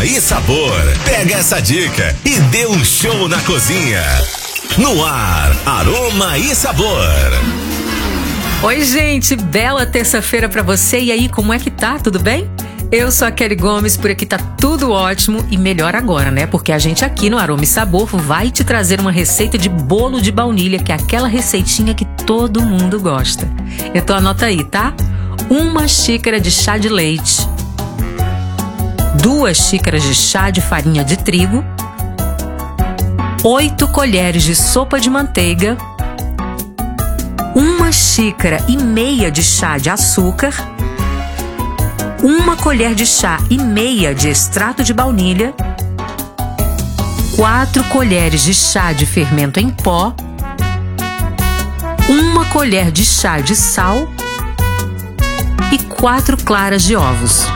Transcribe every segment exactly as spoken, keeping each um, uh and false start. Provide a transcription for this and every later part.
Aroma e sabor. Pega essa dica e dê um show na cozinha. No ar, Aroma e Sabor. Oi, gente, bela terça-feira pra você. E aí, como é que tá? Tudo bem? Eu sou a Kelly Gomes, por aqui tá tudo ótimo e melhor agora, né? Porque a gente aqui no Aroma e Sabor vai te trazer uma receita de bolo de baunilha, que é aquela receitinha que todo mundo gosta. Então anota aí, tá? Uma xícara de chá de leite, duas xícaras de chá de farinha de trigo, oito colheres de sopa de manteiga, uma xícara e meia de chá de açúcar, uma colher de chá e meia de extrato de baunilha, quatro colheres de chá de fermento em pó, uma colher de chá de sal e quatro claras de ovos.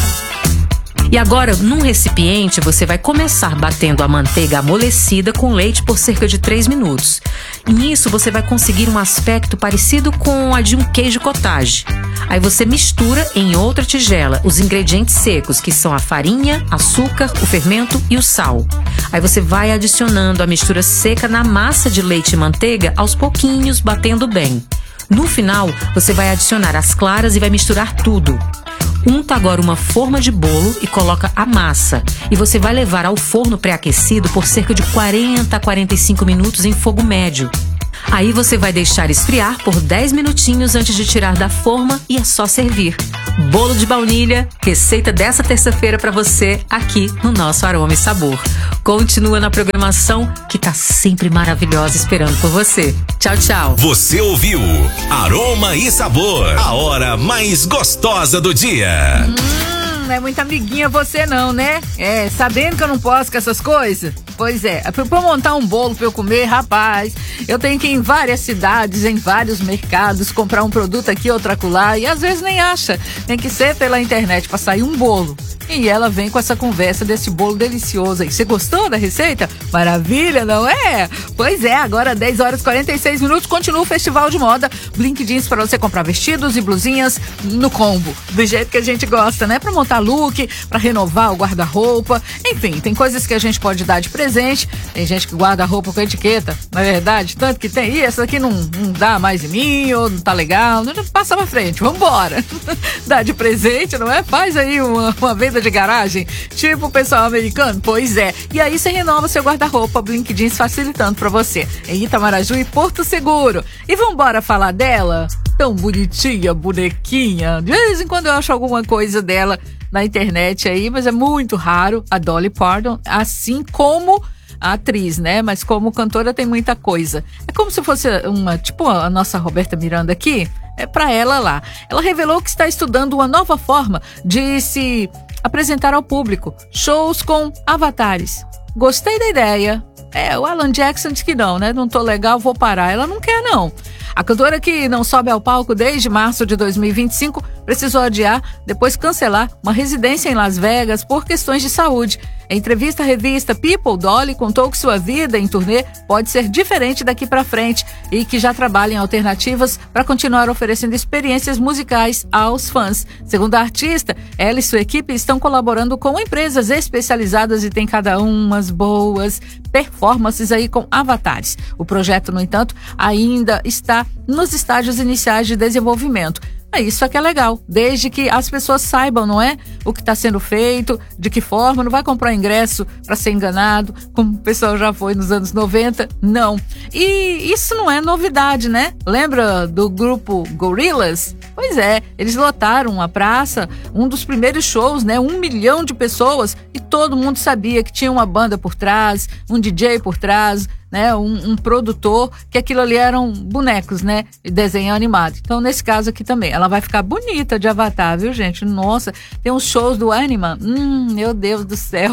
E agora, num recipiente, você vai começar batendo a manteiga amolecida com leite por cerca de três minutos. E nisso, você vai conseguir um aspecto parecido com a de um queijo cottage. Aí você mistura em outra tigela os ingredientes secos, que são a farinha, açúcar, o fermento e o sal. Aí você vai adicionando a mistura seca na massa de leite e manteiga aos pouquinhos, batendo bem. No final, você vai adicionar as claras e vai misturar tudo. Unta agora uma forma de bolo e coloca a massa. E você vai levar ao forno pré-aquecido por cerca de quarenta a quarenta e cinco minutos em fogo médio. Aí você vai deixar esfriar por dez minutinhos antes de tirar da forma e é só servir. Bolo de baunilha, receita dessa terça-feira para você aqui no nosso Aroma e Sabor. Continua na programação que tá sempre maravilhosa esperando por você. Tchau, tchau. Você ouviu Aroma e Sabor, a hora mais gostosa do dia. Hum, não é muito amiguinha você não, né? É, sabendo que eu não posso com essas coisas? Pois é, pra eu montar um bolo pra eu comer, rapaz, eu tenho que ir em várias cidades, em vários mercados, comprar um produto aqui, outro acolá, e às vezes nem acha. Tem que ser pela internet pra sair um bolo. E ela vem com essa conversa desse bolo delicioso aí. Você gostou da receita? Maravilha, não é? Pois é, agora dez horas e quarenta e seis minutos, continua o Festival de Moda Blink Jeans para você comprar vestidos e blusinhas no combo. Do jeito que a gente gosta, né? Pra montar look, pra renovar o guarda-roupa. Enfim, tem coisas que a gente pode dar de presente. Tem gente que guarda roupa com etiqueta, na verdade. Tanto que tem, e essa aqui não, não dá mais em mim, ou não tá legal. Não, passa pra frente, vambora. Dá de presente, não é? Faz aí uma, uma venda de garagem, tipo o pessoal americano? Pois é. E aí você renova seu guarda-roupa Blink Jeans, facilitando pra você. Em Itamaraju e Porto Seguro. E vambora falar dela? Tão bonitinha, bonequinha. De vez em quando eu acho alguma coisa dela na internet aí, mas é muito raro. A Dolly Parton, assim como a atriz, né? Mas como cantora tem muita coisa. É como se fosse uma, tipo a nossa Roberta Miranda aqui, é pra ela lá. Ela revelou que está estudando uma nova forma de se apresentar ao público, shows com avatares. Gostei da ideia. É, o Alan Jackson disse que não, né? Não tô legal, vou parar. Ela não quer, não. A cantora, que não sobe ao palco desde março de dois mil e vinte e cinco, precisou adiar, depois cancelar, uma residência em Las Vegas por questões de saúde. Em entrevista à revista People, Dolly contou que sua vida em turnê pode ser diferente daqui para frente e que já trabalha em alternativas para continuar oferecendo experiências musicais aos fãs. Segundo a artista, ela e sua equipe estão colaborando com empresas especializadas e tem cada um umas boas performances aí com avatares. O projeto, no entanto, ainda está nos estágios iniciais de desenvolvimento. É isso é que é legal, desde que as pessoas saibam, não é? O que está sendo feito, de que forma, não vai comprar ingresso para ser enganado, como o pessoal já foi nos anos noventa, não. E isso não é novidade, né? Lembra do grupo Gorillaz? Pois é, eles lotaram a praça, um dos primeiros shows, né? Um milhão de pessoas, e todo mundo sabia que tinha uma banda por trás, um D J por trás, né, um, um produtor, que aquilo ali eram bonecos, né, desenho animado. Então, nesse caso aqui também, ela vai ficar bonita de avatar, viu, gente? Nossa, tem uns shows do Anima, hum, meu Deus do céu.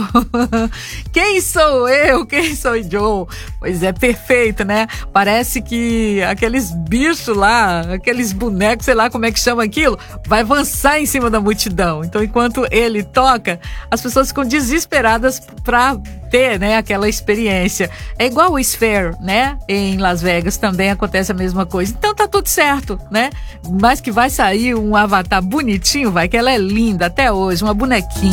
Quem sou eu? Quem sou Joe? Pois é, perfeito, né? Parece que aqueles bichos lá, aqueles bonecos, sei lá como é que chama aquilo, vai avançar em cima da multidão. Então, enquanto ele toca, as pessoas ficam desesperadas pra ter, né, aquela experiência. É igual o Sphere, né? Em Las Vegas também acontece a mesma coisa. Então tá tudo certo, né? Mas que vai sair um avatar bonitinho, vai, que ela é linda até hoje, uma bonequinha.